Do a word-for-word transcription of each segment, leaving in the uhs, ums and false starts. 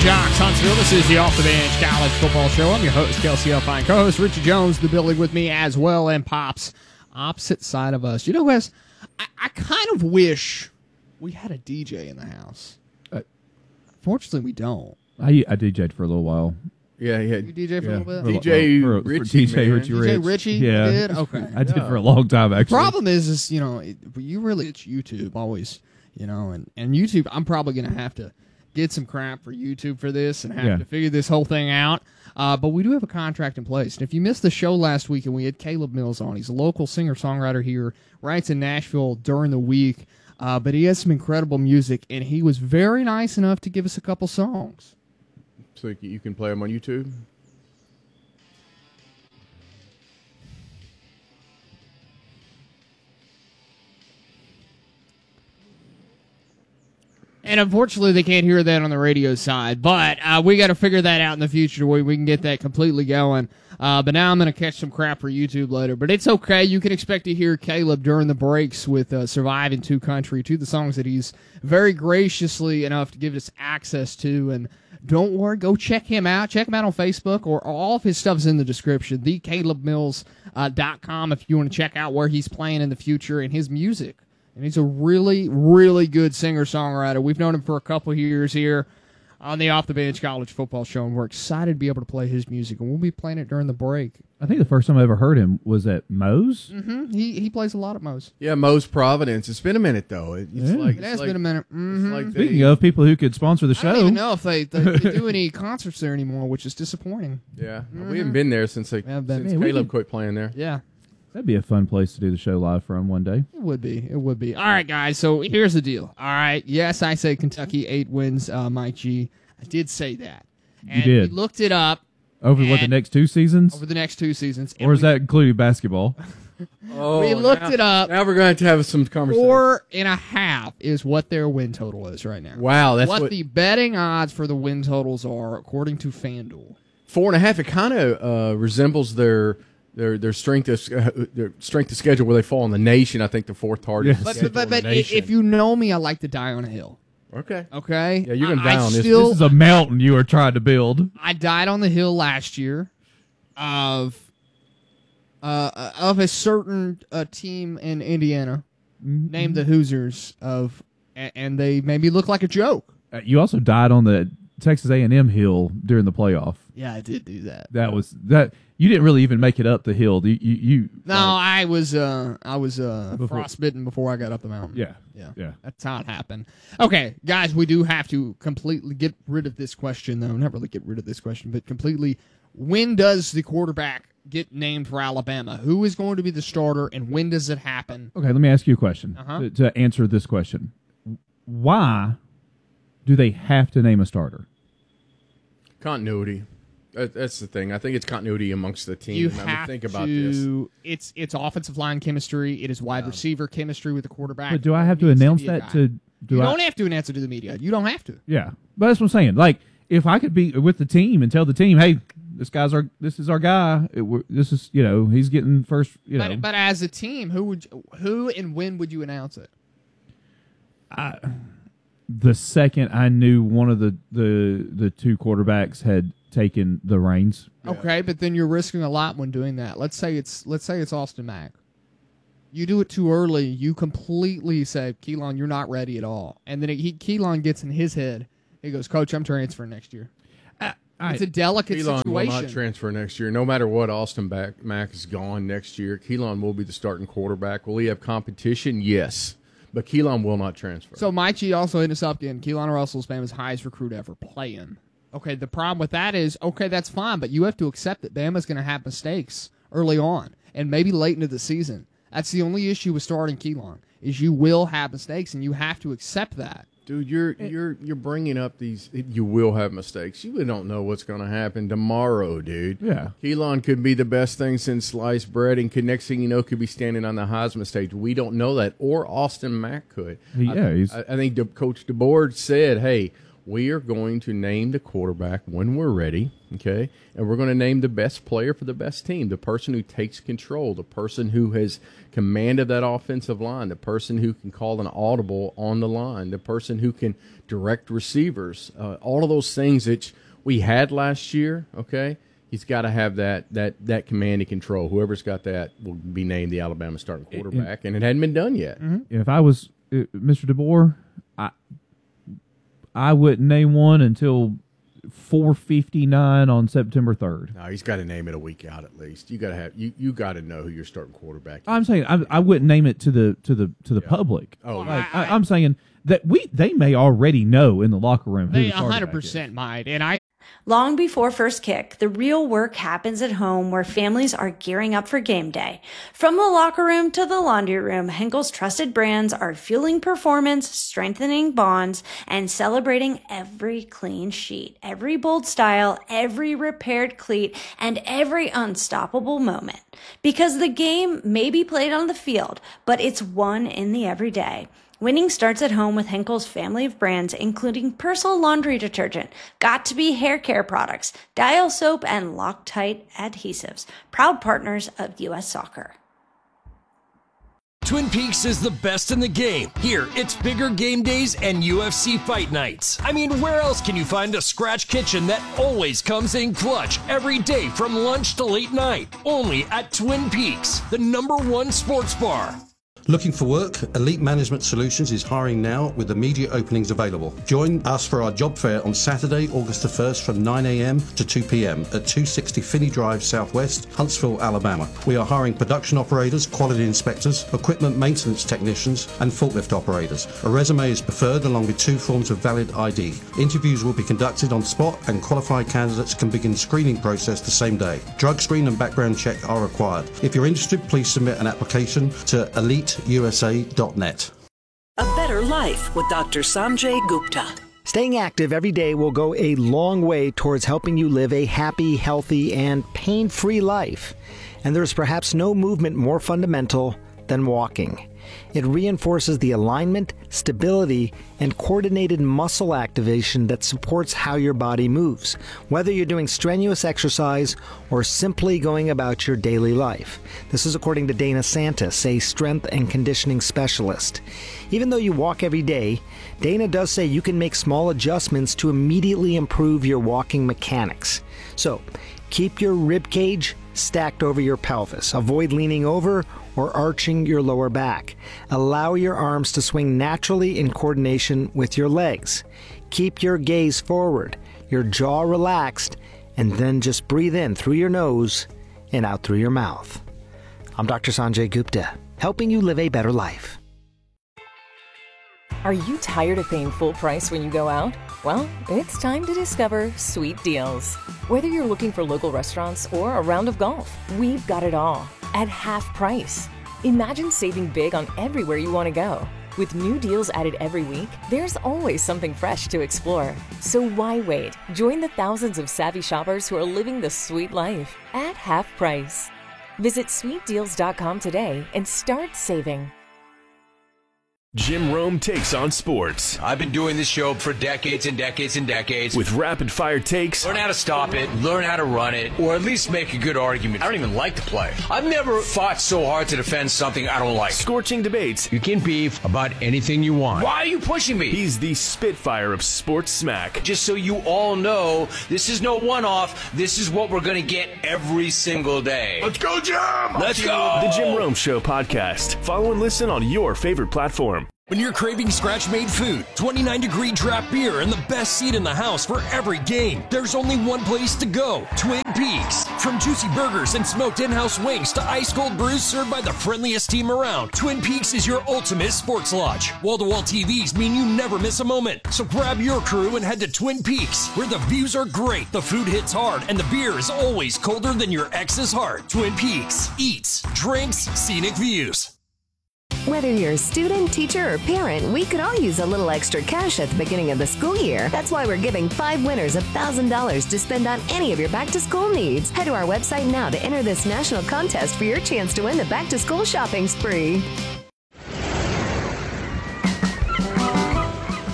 Jocks, Huntsville. This is the Off the Bench College Football Show. I'm your host, Kelsey Alpine, co-host Richie Jones, in the building with me as well, and Pops, opposite side of us. You know, Wes, I, I kind of wish we had a D J in the house. Uh, Fortunately, we don't. I I DJ'd for a little while. Yeah, yeah. You D J for yeah. a little bit? D J for, for, Richie, for D J man. Richie D J Rich. Richie yeah. did? Okay. I did Yeah. for a long time, actually. Problem is, is you know, it, you really, it's YouTube always, you know, and, and YouTube, I'm probably going to have to get some crap for YouTube for this and have Yeah. to figure this whole thing out. Uh, but we do have a contract in place. And if you missed the show last week and we had Caleb Mills on, he's a local singer-songwriter here, writes in Nashville during the week, uh, but he has some incredible music, and he was very nice enough to give us a couple songs. So you can play them on YouTube? And unfortunately, they can't hear that on the radio side. But uh, we got to figure that out in the future where we can get that completely going. Uh, but now I'm going to catch some crap for YouTube later. But it's okay. You can expect to hear Caleb during the breaks with uh, Surviving to Country, two of the songs that he's very graciously enough to give us access to. And don't worry, go check him out. Check him out on Facebook, or all of his stuff's in the description, the caleb mills dot com, if you want to check out where he's playing in the future and his music. And he's a really, really good singer-songwriter. We've known him for a couple of years here on the Off the Bench College Football Show, and we're excited to be able to play his music. And we'll be playing it during the break. I think the first time I ever heard him was at Moe's. Mm-hmm. He he plays a lot at Moe's. Yeah, Moe's Providence. It's been a minute, though. It, it's Yeah. like, It it's has like, been a minute. Mm-hmm. It's like they, Speaking of people who could sponsor the I show, don't even know if they, they, they do any concerts there anymore, which is disappointing. Yeah, we haven't been there since, like, Yeah, been- since Yeah, we Caleb can- quit playing there. Yeah. that'd be a fun place to do the show live from one day. It would be. It would be. All right, guys. So here's the deal. All right. Yes, I say Kentucky eight wins, uh, Mike G. I did say that. And did. we looked it up Over what, the And- next two seasons? over the next two seasons. Or is that including basketball? Oh, We looked now, it up. Now we're going to have some conversation. Four and a half is what their win total is right now. Wow, that's what, what, the betting odds for the win totals are according to FanDuel. four and a half. It kind of uh, resembles their their their strength of uh, their strength of schedule where they fall in the nation. I think the fourth target. Yes. But, schedule but, in but the i- nation. if you know me, I like to die on a hill. okay, Okay? Yeah, you're gonna I, die I on this. Still, This is a mountain you are trying to build. I died on the hill last year of uh, of a certain uh, team in Indiana named the Hoosiers of, a- and they made me look like a joke. Uh, You also died on the Texas A and M hill during the playoff. Yeah, I did do that. That was that. You didn't really even make it up the hill. You, you, you No, I was uh, I was uh, Before- frostbitten before I got up the mountain. yeah, Yeah. yeah. That's how it happened. Okay, guys, we do have to completely get rid of this question, though. Not really get rid of this question, but completely. When does the quarterback get named for Alabama? Who is going to be the starter, and when does it happen? Okay, let me ask you a question Uh-huh. to, to answer this question. Why do they have to name a starter? continuity. That, that's the thing. I think it's continuity amongst the team. You I mean, have think to. about this. It's it's offensive line chemistry. It is wide receiver chemistry with the quarterback. But do I have to It needs announce be a that guy. to? Do you I? don't have to announce it to the media. You don't have to. Yeah, but that's what I'm saying. Like, if I could be with the team and tell the team, "Hey, this guy's our, this is our guy. It, we're, this is, you know, he's getting first." You know, But, but as a team, who would you, who and when would you announce it? I, the second I knew one of the the the two quarterbacks had taken the reins, Okay, but then you're risking a lot when doing that. Let's say it's let's say it's Austin Mack. You do it too early, you completely say, Keelan, you're not ready at all. And then he Keelan gets in his head. He goes, Coach, I'm transferring next year. I, I, It's a delicate Keelan will situation. not transfer next year. No matter what, Austin back, Mack is gone next year. Keelan will be the starting quarterback. Will he have competition? Yes. But Keelan will not transfer. So Mike G also hit us up again. Keelan Russell's Bama's highest recruit ever. Play him. Okay, the problem with that is, okay, that's fine, but you have to accept that Bama's going to have mistakes early on and maybe late into the season. That's the only issue with starting Keelan, is you will have mistakes, and you have to accept that. Dude, you're you're you're bringing up these. You will have mistakes. You don't know what's going to happen tomorrow, dude. Yeah. Keelan could be the best thing since sliced bread, and could, next thing you know, could be standing on the Heisman stage. We don't know that, or Austin Mack could. Yeah, I, he's- I, I think the, Coach DeBoer said, "Hey, We are going to name the quarterback when we're ready, okay? And we're going to name the best player for the best team, the person who takes control, the person who has commanded that offensive line, the person who can call an audible on the line, the person who can direct receivers, uh, all of those things that we had last year, okay? He's got to have that that that command and control. Whoever's got that will be named the Alabama starting quarterback, and it hadn't been done yet. Mm-hmm. If I was uh, Mister DeBoer, I I wouldn't name one until four fifty-nine on September third. No, he's got to name it a week out at least. You got to have you, you got to know who your starting quarterback is. I'm saying I, I wouldn't name it to the to the to the yeah. public. Oh, like, I, I'm saying that we they may already know in the locker room. Who they the one hundred percent might, and I. Long before first kick, the real work happens at home where families are gearing up for game day. From the locker room to the laundry room, Henkel's trusted brands are fueling performance, strengthening bonds, and celebrating every clean sheet, every bold style, every repaired cleat, and every unstoppable moment. Because the game may be played on the field, but it's won in the everyday. Winning starts at home with Henkel's family of brands, including Persil laundry detergent, Got2b hair care products, Dial soap, and Loctite adhesives. Proud partners of U S Soccer. Twin Peaks is the best in the game. Here, it's bigger game days and U F C fight nights. I mean, where else can you find a scratch kitchen that always comes in clutch every day from lunch to late night? Only at Twin Peaks, the number one sports bar. Looking for work? Elite Management Solutions is hiring now with immediate openings available. Join us for our job fair on Saturday, August the first from nine a.m. to two p.m. at two sixty Finney Drive Southwest, Huntsville, Alabama. We are hiring production operators, quality inspectors, equipment maintenance technicians, and forklift operators. A resume is preferred along with two forms of valid I D. Interviews will be conducted on spot and qualified candidates can begin screening process the same day. Drug screen and background check are required. If you're interested, please submit an application to elite U S A dot net. A better life with Doctor Sanjay Gupta. Staying active every day will go a long way towards helping you live a happy, healthy, and pain-free life. And there's perhaps no movement more fundamental than walking. It reinforces the alignment, stability, and coordinated muscle activation that supports how your body moves, whether you're doing strenuous exercise or simply going about your daily life. This is according to Dana Santis, a strength and conditioning specialist. Even though you walk every day, Dana does say you can make small adjustments to immediately improve your walking mechanics. So, keep your rib cage stacked over your pelvis. Avoid leaning over or arching your lower back. Allow your arms to swing naturally in coordination with your legs. Keep your gaze forward, your jaw relaxed, and then just breathe in through your nose and out through your mouth. I'm Doctor Sanjay Gupta, helping you live a better life. Are you tired of paying full price when you go out? Well, it's time to discover Sweet Deals. Whether you're looking for local restaurants or a round of golf, we've got it all at half price. Imagine saving big on everywhere you want to go. With new deals added every week, there's always something fresh to explore. So why wait? Join the thousands of savvy shoppers who are living the sweet life at half price. Visit sweet deals dot com today and start saving. Jim Rome takes on sports. I've been doing this show for decades and decades and decades. With rapid-fire takes. Learn how to stop it, learn how to run it, or at least make a good argument. I don't even like to play. I've never fought so hard to defend something I don't like. Scorching debates. You can beef about anything you want. Why are you pushing me? He's the Spitfire of sports smack. Just so you all know, this is no one-off. This is what we're going to get every single day. Let's go, Jim! Let's go! The Jim Rome Show podcast. Follow and listen on your favorite platform. When you're craving scratch-made food, twenty-nine degree draft beer, and the best seat in the house for every game, there's only one place to go, Twin Peaks. From juicy burgers and smoked in-house wings to ice-cold brews served by the friendliest team around, Twin Peaks is your ultimate sports lodge. Wall-to-wall T Vs mean you never miss a moment. So grab your crew and head to Twin Peaks, where the views are great, the food hits hard, and the beer is always colder than your ex's heart. Twin Peaks. Eats, drinks, scenic views. Whether you're a student, teacher, or parent, we could all use a little extra cash at the beginning of the school year. That's why we're giving five winners one thousand dollars to spend on any of your back-to-school needs. Head to our website now to enter this national contest for your chance to win the back-to-school shopping spree.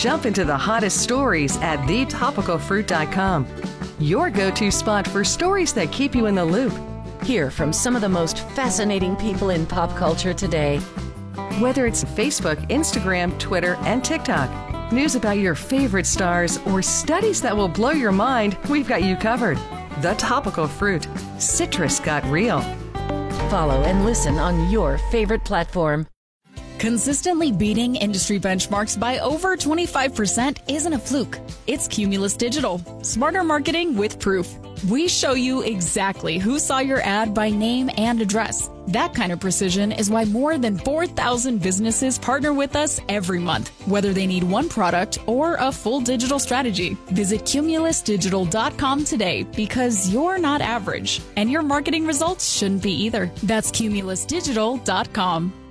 Jump into the hottest stories at the topical fruit dot com. Your go-to spot for stories that keep you in the loop. Hear from some of the most fascinating people in pop culture today. Whether it's Facebook, Instagram, Twitter, and TikTok, news about your favorite stars, or studies that will blow your mind, we've got you covered. The Topical Fruit. Citrus got real. Follow and listen on your favorite platform. Consistently beating industry benchmarks by over twenty-five percent isn't a fluke. It's Cumulus Digital. Smarter marketing with proof. We show you exactly who saw your ad by name and address. That kind of precision is why more than four thousand businesses partner with us every month, whether they need one product or a full digital strategy. Visit cumulus digital dot com today because you're not average, and your marketing results shouldn't be either. That's cumulus digital dot com.